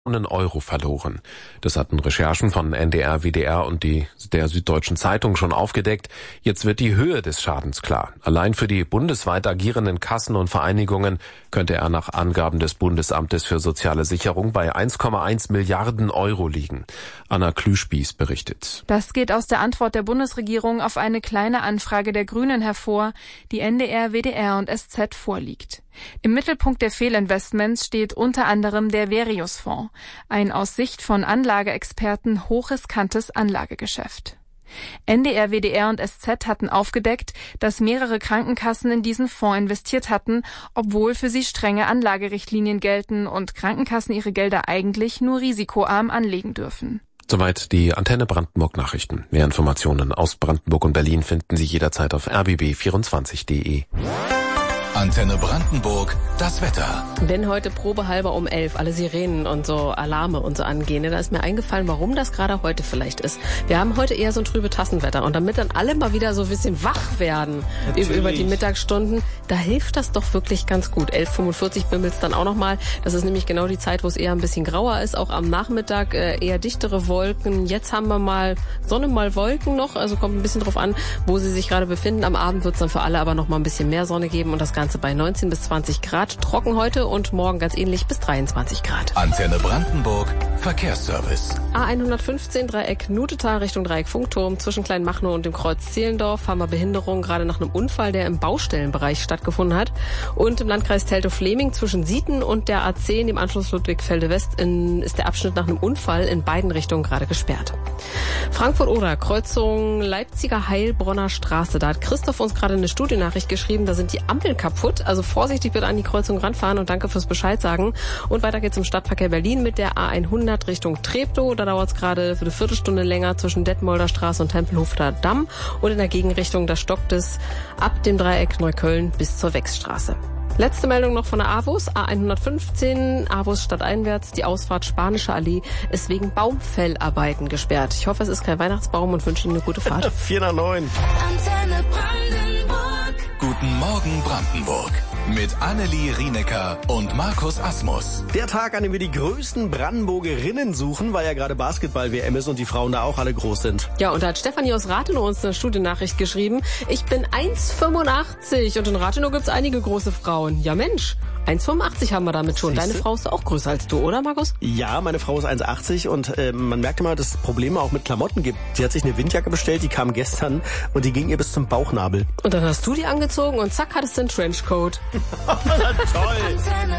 Euro verloren. Das hatten Recherchen von NDR, WDR und der Süddeutschen Zeitung schon aufgedeckt. Jetzt wird die Höhe des Schadens klar. Allein für die bundesweit agierenden Kassen und Vereinigungen könnte er nach Angaben des Bundesamtes für soziale Sicherung bei 1,1 Milliarden Euro liegen. Anna Klüspieß berichtet. Das geht aus der Antwort der Bundesregierung auf eine kleine Anfrage der Grünen hervor, die NDR, WDR und SZ vorliegt. Im Mittelpunkt der Fehlinvestments steht unter anderem der Verius-Fonds, ein aus Sicht von Anlageexperten hochriskantes Anlagegeschäft. NDR, WDR und SZ hatten aufgedeckt, dass mehrere Krankenkassen in diesen Fonds investiert hatten, obwohl für sie strenge Anlagerichtlinien gelten und Krankenkassen ihre Gelder eigentlich nur risikoarm anlegen dürfen. Soweit die Antenne Brandenburg Nachrichten. Mehr Informationen aus Brandenburg und Berlin finden Sie jederzeit auf rbb24.de. Antenne Brandenburg, das Wetter. Wenn heute probehalber um 11 alle Sirenen und so Alarme und so angehen, da ist mir eingefallen, warum das gerade heute vielleicht ist. Wir haben heute eher so ein trübe Tassenwetter und damit dann alle mal wieder so ein bisschen wach werden über die Mittagsstunden, da hilft das doch wirklich ganz gut. 11:45 bimmelt's dann auch nochmal. Das ist nämlich genau die Zeit, wo es eher ein bisschen grauer ist. Auch am Nachmittag eher dichtere Wolken. Jetzt haben wir mal Sonne, mal Wolken noch. Also kommt ein bisschen drauf an, wo sie sich gerade befinden. Am Abend wird's dann für alle aber noch mal ein bisschen mehr Sonne geben und das Ganze bei 19 bis 20 Grad. Trocken heute und morgen ganz ähnlich bis 23 Grad. Antenne Brandenburg, Verkehrsservice. A115 Dreieck Nutetal Richtung Dreieck Funkturm. Zwischen Kleinmachnow und dem Kreuz Zehlendorf haben wir Behinderung, gerade nach einem Unfall, der im Baustellenbereich stattgefunden hat. Und im Landkreis Teltow-Fläming zwischen Sieten und der A10, dem Anschluss Ludwigfelde West, ist der Abschnitt nach einem Unfall in beiden Richtungen gerade gesperrt. Frankfurt-Oder, Kreuzung Leipziger Heilbronner Straße. Da hat Christoph uns gerade eine Studiennachricht geschrieben, da sind die Ampeln kaputt. Also vorsichtig bitte an die Kreuzung ranfahren und danke fürs Bescheid sagen. Und weiter geht's im Stadtverkehr Berlin mit der A100 Richtung Treptow. Da dauert's gerade für eine Viertelstunde länger zwischen Detmolder Straße und Tempelhofer Damm. Und in der Gegenrichtung, da stockt es ab dem Dreieck Neukölln bis zur Wechsstraße. Letzte Meldung noch von der AWUS, A115, AWUS stadteinwärts, die Ausfahrt Spanische Allee ist wegen Baumfellarbeiten gesperrt. Ich hoffe, es ist kein Weihnachtsbaum und wünsche Ihnen eine gute Fahrt. 4:09. Antenne Brandenburg. Guten Morgen Brandenburg. Mit Annelie Rienecker und Markus Asmus. Der Tag, an dem wir die größten Brandenburgerinnen suchen, weil ja gerade Basketball-WM ist und die Frauen da auch alle groß sind. Ja, und da hat Stefanie aus Rathenow uns eine Studiennachricht geschrieben. Ich bin 1,85 und in Rathenow gibt's einige große Frauen. Ja Mensch, 1,85 haben wir damit schon. Deine Frau ist auch größer als du, oder Markus? Ja, meine Frau ist 1,80 und man merkt immer, dass es Probleme auch mit Klamotten gibt. Sie hat sich eine Windjacke bestellt, die kam gestern und die ging ihr bis zum Bauchnabel. Und dann hast du die angezogen und zack, hattest du einen Trenchcoat. Toll!